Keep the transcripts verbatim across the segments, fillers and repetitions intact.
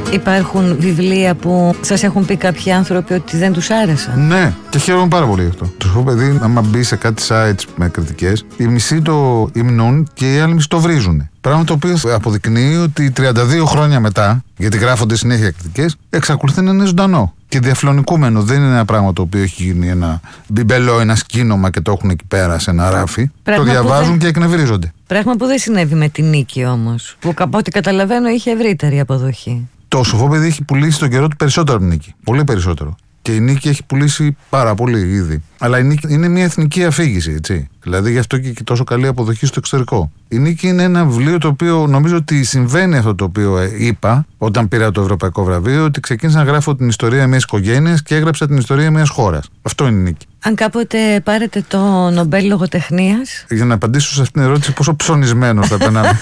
Υπάρχουν βιβλία που σας έχουν πει κάποιοι άνθρωποι ότι δεν τους άρεσαν? Ναι, και χαίρομαι πάρα πολύ γι' αυτό. Το σου παιδί, άμα μπει σε κάτι sites με κριτικές, οι μισοί το υμνούν και οι άλλοι μισοί το βρίζουν. Πράγμα το οποίο αποδεικνύει ότι τριάντα δύο χρόνια μετά, γιατί γράφονται συνέχεια κριτικές, εξακολουθεί να είναι ζωντανό και διαφλονικούμενο. Δεν είναι ένα πράγμα το οποίο έχει γίνει ένα μπιμπελό, ένα σκήνομα και το έχουν εκεί πέρα σε ένα ράφι. Πράγμα το διαβάζουν δεν... και εκνευρίζονται. Πράγμα που δεν συνέβη με την Νίκη όμως, που από ό,τι καταλαβαίνω είχε ευρύτερη αποδοχή. Το σοφό παιδί έχει πουλήσει τον καιρό του περισσότερο από την Νίκη. Πολύ περισσότερο. Και η Νίκη έχει πουλήσει πάρα πολύ ήδη. Αλλά η Νίκη είναι μια εθνική αφήγηση, έτσι. Δηλαδή γι' αυτό και, και τόσο καλή αποδοχή στο εξωτερικό. Η Νίκη είναι ένα βιβλίο το οποίο νομίζω ότι συμβαίνει αυτό το οποίο είπα όταν πήρα το ευρωπαϊκό βραβείο, ότι ξεκίνησα να γράφω την ιστορία μιας οικογένειας και έγραψα την ιστορία μιας χώρας. Αυτό είναι η Νίκη. Αν κάποτε πάρετε το Νομπέλ λογοτεχνίας. Για να απαντήσω σε αυτήν την ερώτηση, πόσο ψωνισμένο θα περνάμε.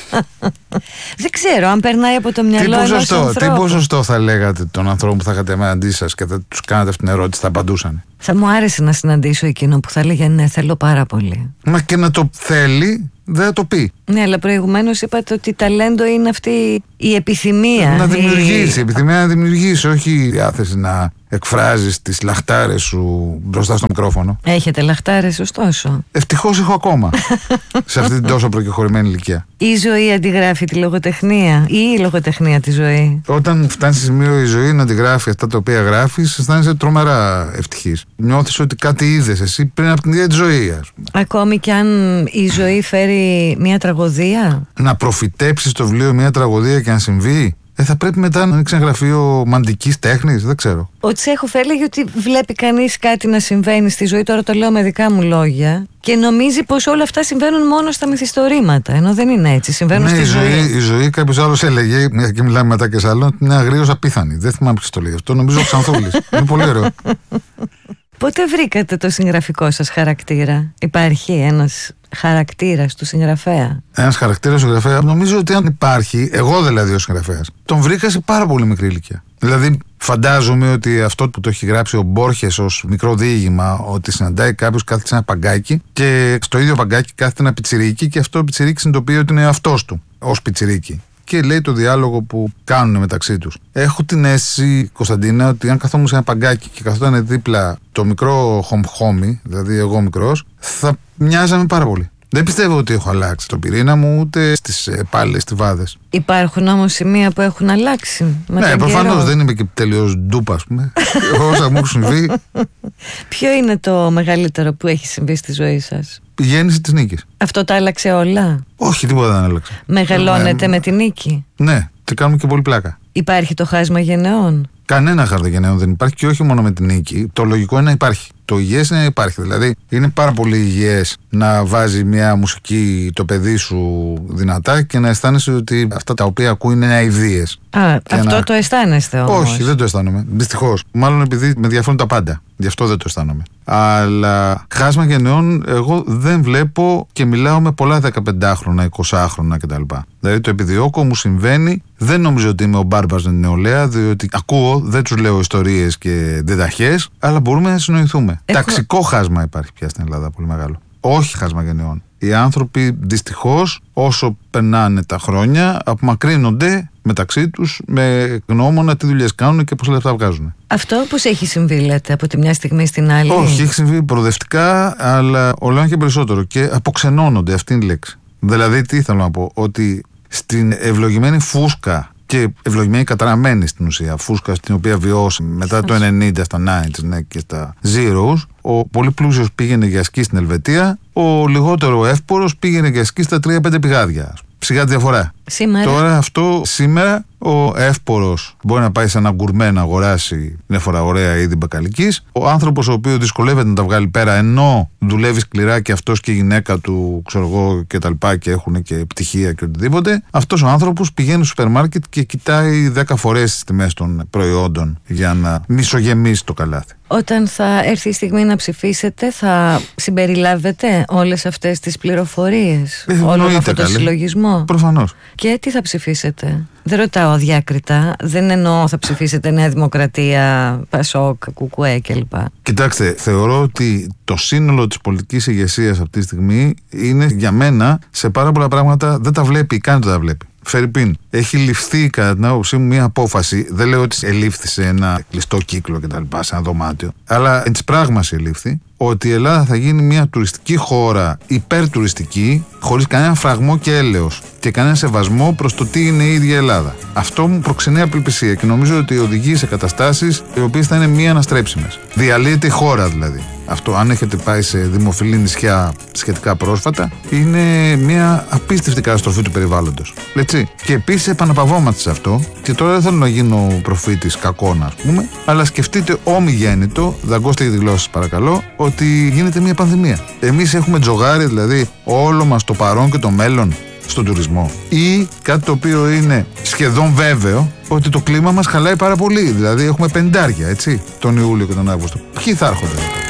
Δεν ξέρω αν περνάει από το μυαλό ενός ανθρώπου. Τι ποσοστό θα λέγατε των ανθρώπων που θα είχατε απέναντί σας και θα τους κάνατε αυτήν την ερώτηση, θα απαντούσαν? Θα μου άρεσε να συναντήσω εκείνο που θα έλεγε ναι, θέλω πάρα πολύ. Μα και να το θέλει, δεν θα το πει. Ναι, αλλά προηγουμένως είπατε ότι ταλέντο είναι αυτή η επιθυμία. Να δημιουργήσει, η... η επιθυμία να δημιουργήσει, όχι η διάθεση να εκφράζεις τις λαχτάρες σου μπροστά στο μικρόφωνο. Έχετε λαχτάρες ωστόσο? Ευτυχώς έχω ακόμα. Σε αυτή την τόσο προκεχωρημένη ηλικία. Η ζωή αντιγράφει τη λογοτεχνία ή η λογοτεχνία τη ζωή? Όταν φτάνει σε σημείο η ζωή να αντιγράφει αυτά τα οποία γράφεις, αισθάνεσαι τρομερά ευτυχής. Νιώθεις ότι κάτι είδες εσύ πριν από την ίδια τη ζωή, ας πούμε. Ακόμη κι αν η ζωή φέρει μια τραγωδία. Να προφητέψεις το βιβλίο μια τραγωδία και να συμβεί. Ε, θα πρέπει μετά να ανοίξει ένα γραφείο μαντικής τέχνης, δεν ξέρω. Ο Τσέχοφ έλεγε ότι βλέπει κανείς κάτι να συμβαίνει στη ζωή, τώρα το λέω με δικά μου λόγια, και νομίζει πως όλα αυτά συμβαίνουν μόνο στα μυθιστορήματα, ενώ δεν είναι έτσι, συμβαίνουν ναι, στη η ζωή. ζωή. Η ζωή, κάποιος άλλος έλεγε, και μιλάμε μετά και σε άλλον, ότι είναι αγρίως απίθανη. Δεν θυμάμαι ποιος το λέει αυτό, νομίζω ο Ξανθούλης. Είναι πολύ ωραίο. Πότε βρήκατε το συγγραφικό σας χαρακτήρα? Υπάρχει ένας χαρακτήρας του συγγραφέα? Ένας χαρακτήρας του συγγραφέα, νομίζω ότι αν υπάρχει, εγώ δηλαδή ως συγγραφέας, τον βρήκα σε πάρα πολύ μικρή ηλικία. Δηλαδή, φαντάζομαι ότι αυτό που το έχει γράψει ο Μπόρχες ως μικρό διήγημα, ότι συναντάει κάποιος, κάθεται σε ένα παγκάκι και στο ίδιο παγκάκι κάθεται ένα πιτσιρίκι και αυτό το πιτσιρίκι συνειδητοποιεί ότι είναι αυτός του ως πιτσιρίκι. Και λέει το διάλογο που κάνουν μεταξύ τους. Έχω την αίσθηση, Κωνσταντίνα, ότι αν καθόμουν σε ένα παγκάκι και καθόταν δίπλα το μικρό χομχόμι, δηλαδή εγώ μικρός, θα μοιάζαμε πάρα πολύ. Δεν πιστεύω ότι έχω αλλάξει τον πυρήνα μου ούτε στις πάλες στιβάδες. Υπάρχουν όμως σημεία που έχουν αλλάξει με ναι, προφανώς δεν είμαι και τελείως ντούπα, ας πούμε. Όσα μου έχουν συμβεί. Ποιο είναι το μεγαλύτερο που έχει συμβεί στη ζωή σας? Η γέννηση της Νίκης. Αυτό τα άλλαξε όλα? Όχι, τίποτα δεν άλλαξε. Μεγαλώνετε ε, με τη Νίκη? Ναι, και κάνουμε και πολύ πλάκα. Υπάρχει το χάσμα γενεών? Κανένα χάσμα γενεών δεν υπάρχει και όχι μόνο με τη Νίκη. Το λογικό είναι να υπάρχει. Το υγιές είναι να υπάρχει. Δηλαδή, είναι πάρα πολύ υγιές να βάζει μια μουσική το παιδί σου δυνατά και να αισθάνεσαι ότι αυτά τα οποία ακούει είναι αηδίες. Α, αυτό να... το αισθάνεστε όμως? Όχι, δεν το αισθάνομαι. Δυστυχώς. Μάλλον επειδή με ενδιαφέρουν τα πάντα. Γι' αυτό δεν το αισθάνομαι. Αλλά χάσμα γενεών εγώ δεν βλέπω και μιλάω με πολλά δεκαπεντάχρονα, εικοσάχρονα κτλ. Δηλαδή το επιδιώκω, μου συμβαίνει. Δεν νομίζω ότι είμαι ο μπάρμπας με την νεολαία, διότι ακούω, δεν τους λέω ιστορίες και διδαχές, αλλά μπορούμε να συνοηθούμε. Έχω... Ταξικό χάσμα υπάρχει πια στην Ελλάδα, πολύ μεγάλο. Όχι χάσμα γενεών. Οι άνθρωποι δυστυχώς όσο περνάνε τα χρόνια απομακρύνονται μεταξύ τους με γνώμονα τι δουλειές κάνουν και πόσα λεφτά βγάζουν. Αυτό πώς έχει συμβεί, λέτε, από τη μια στιγμή στην άλλη? Όχι, έχει συμβεί προοδευτικά, αλλά όλο και περισσότερο και αποξενώνονται, αυτή είναι η λέξη. Δηλαδή τι θέλω να πω, ότι στην ευλογημένη φούσκα και ευλογημένη καταραμένη στην ουσία φούσκα στην οποία βιώσαμε μετά το ενενήντα στα ενενήντα ναι, και στα Zeros, ο πολύ πλούσιος πήγαινε για σκι στην Ελβετία, ο λιγότερο εύπορος πήγαινε για σκι στα τρία πέντε πηγάδια. Ψυχά τη διαφορά. Σήμερα. Τώρα αυτό σήμερα ο εύπορος μπορεί να πάει σε ένα γκουρμέ να αγοράσει νέφωρα ωραία είδη μπακαλικής. Ο άνθρωπος ο οποίος δυσκολεύεται να τα βγάλει πέρα ενώ δουλεύει σκληρά και αυτός και η γυναίκα του, ξέρω εγώ και τα λοιπά και έχουν και πτυχία και οτιδήποτε. Αυτός ο άνθρωπος πηγαίνει στο σούπερ μάρκετ και κοιτάει δέκα φορές τις τιμές των προϊόντων για να μισογεμίσει το καλάθι. Όταν θα έρθει η στιγμή να ψηφίσετε, θα συμπεριλάβετε όλες αυτές τις πληροφορίες, ε, όλο αυτό το συλλογισμό? Προφανώς. Και τι θα ψηφίσετε? Δεν ρωτάω αδιάκριτα, δεν εννοώ θα ψηφίσετε Νέα Δημοκρατία, Πασόκ, Κουκουέ κλπ. Κοιτάξτε, θεωρώ ότι το σύνολο της πολιτικής ηγεσίας αυτή τη στιγμή είναι για μένα σε πάρα πολλά πράγματα δεν τα βλέπει, καν δεν τα βλέπει. Φερρυπίν, έχει ληφθεί κατά την άποψή μου μια απόφαση. Δεν λέω ότι ελήφθη σε ένα κλειστό κύκλο κτλ., σε ένα δωμάτιο. Αλλά εν της πράγμας ελήφθη ότι η Ελλάδα θα γίνει μια τουριστική χώρα υπερτουριστική, χωρίς κανένα φραγμό και έλεος και κανένα σεβασμό προς το τι είναι η ίδια η Ελλάδα. Αυτό μου προξενεί απελπισία και νομίζω ότι οδηγεί σε καταστάσεις οι οποίες θα είναι μη αναστρέψιμες. Διαλύεται η χώρα δηλαδή. Αυτό, αν έχετε πάει σε δημοφιλή νησιά σχετικά πρόσφατα, είναι μια απίστευτη καταστροφή του περιβάλλοντος. Έτσι. Και επίσης επαναπαυόμαστε σε αυτό, και τώρα δεν θέλω να γίνω προφήτης κακών, ας πούμε, αλλά σκεφτείτε ομιγέννητο, δαγκώστε τη γλώσσα σας παρακαλώ, ότι γίνεται μια πανδημία. Εμείς έχουμε τζογάρει δηλαδή όλο μας το παρόν και το μέλλον στον τουρισμό. Ή κάτι το οποίο είναι σχεδόν βέβαιο, ότι το κλίμα μας χαλάει πάρα πολύ. Δηλαδή έχουμε πεντάρια, έτσι, τον Ιούλιο και τον Αύγουστο. Ποιοι θα έρχονται?